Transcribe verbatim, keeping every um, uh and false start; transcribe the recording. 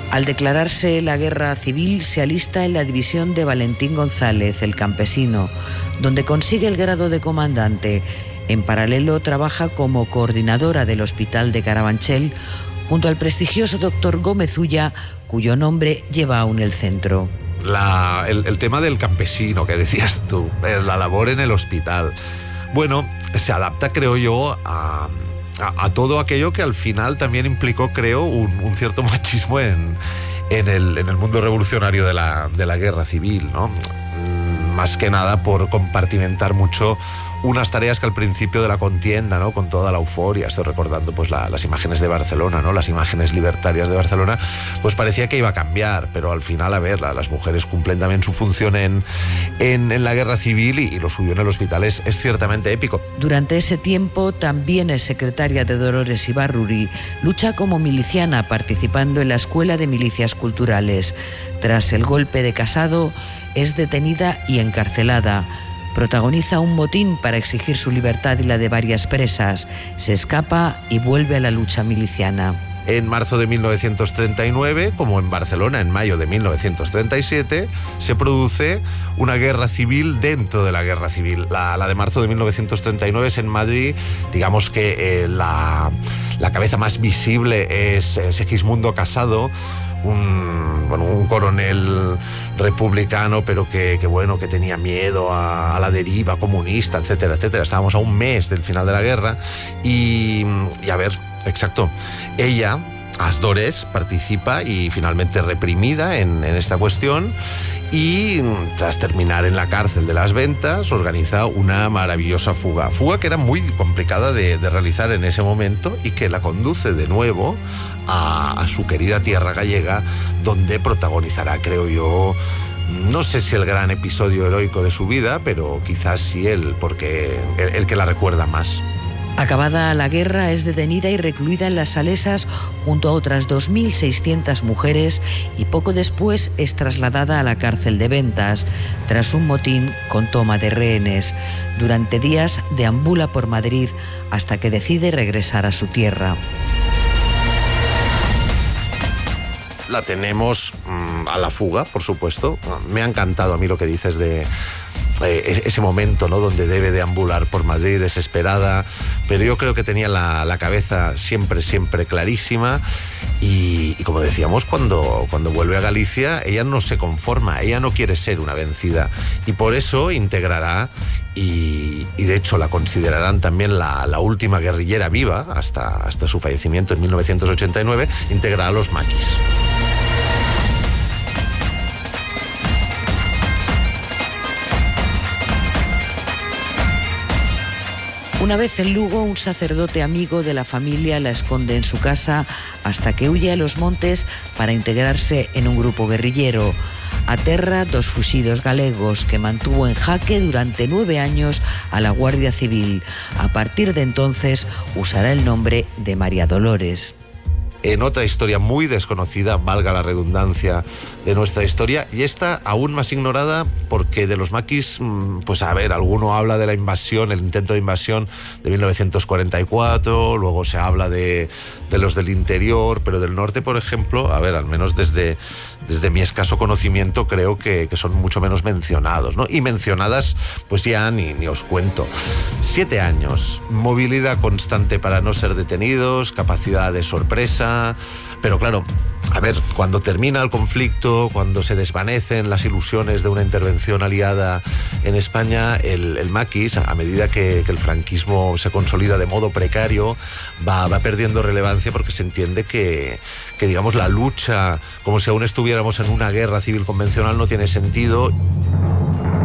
Al declararse la guerra civil, se alista en la división de Valentín González, el campesino, donde consigue el grado de comandante. En paralelo, trabaja como coordinadora del Hospital de Carabanchel, junto al prestigioso doctor Gómez Ulla, cuyo nombre lleva aún el centro. La, el, el tema del campesino que decías tú, la labor en el hospital. Bueno, se adapta, creo yo, a... A, a todo aquello que al final también implicó, creo, un, un cierto machismo en, en, el, en el mundo revolucionario de la, de la guerra civil, ¿no? Más que nada por compartimentar mucho unas tareas que al principio de la contienda, ¿no? Con toda la euforia, estoy recordando pues la, las imágenes de Barcelona, ¿no? Las imágenes libertarias de Barcelona, pues parecía que iba a cambiar, pero al final, a ver, la, las mujeres cumplen también su función en, en, en la guerra civil y, y lo suyo en el hospital es, es ciertamente épico. Durante ese tiempo también es secretaria de Dolores Ibarruri, lucha como miliciana participando en la Escuela de Milicias Culturales. Tras el golpe de Casado, es detenida y encarcelada. Protagoniza un motín para exigir su libertad y la de varias presas. Se escapa y vuelve a la lucha miliciana. En marzo de mil novecientos treinta y nueve, como en Barcelona en mayo de mil novecientos treinta y siete, se produce una guerra civil dentro de la guerra civil. La, la de marzo de mil novecientos treinta y nueve es en Madrid. Digamos que eh, la, la cabeza más visible es eh, Segismundo Casado, un, bueno, un coronel republicano, pero que, que bueno, que tenía miedo a, a la deriva comunista, etcétera, etcétera. Estábamos a un mes del final de la guerra y, y a ver, exacto, ella, Asdores, participa y finalmente reprimida en, en esta cuestión, y tras terminar en la cárcel de Las Ventas organiza una maravillosa fuga, fuga que era muy complicada de, de realizar en ese momento y que la conduce de nuevo a, a su querida tierra gallega, donde protagonizará, creo yo, no sé si el gran episodio heroico de su vida, pero quizás sí él, porque el, el que la recuerda más. Acabada la guerra, es detenida y recluida en las Salesas junto a otras dos mil seiscientas mujeres y poco después es trasladada a la cárcel de Ventas tras un motín con toma de rehenes. Durante días deambula por Madrid hasta que decide regresar a su tierra. La tenemos mmm, a la fuga, por supuesto. Me ha encantado a mí lo que dices de eh, ese momento, ¿no?, donde debe deambular por Madrid desesperada, pero yo creo que tenía la, la cabeza siempre, siempre clarísima y, y como decíamos, cuando, cuando vuelve a Galicia, ella no se conforma, ella no quiere ser una vencida y por eso integrará y, y de hecho la considerarán también la, la última guerrillera viva hasta, hasta su fallecimiento en mil novecientos ochenta y nueve, integrará a los maquis. Una vez en Lugo, un sacerdote amigo de la familia la esconde en su casa hasta que huye a los montes para integrarse en un grupo guerrillero. Aterra dos fusidos galegos que mantuvo en jaque durante nueve años a la Guardia Civil. A partir de entonces usará el nombre de María Dolores. En otra historia muy desconocida, valga la redundancia de nuestra historia, y esta aún más ignorada porque de los maquis, pues a ver, alguno habla de la invasión, el intento de invasión de mil novecientos cuarenta y cuatro, luego se habla de, de los del interior, pero del norte, por ejemplo, a ver, al menos desde, desde mi escaso conocimiento, creo que, que son mucho menos mencionados, ¿no? Y mencionadas, pues ya ni, ni os cuento. Siete años, movilidad constante para no ser detenidos, capacidad de sorpresa, pero claro, a ver, cuando termina el conflicto, cuando se desvanecen las ilusiones de una intervención aliada en España, el, el maquis, a medida que, que el franquismo se consolida de modo precario, va, va perdiendo relevancia porque se entiende que, que, digamos, la lucha, como si aún estuviéramos en una guerra civil convencional, no tiene sentido.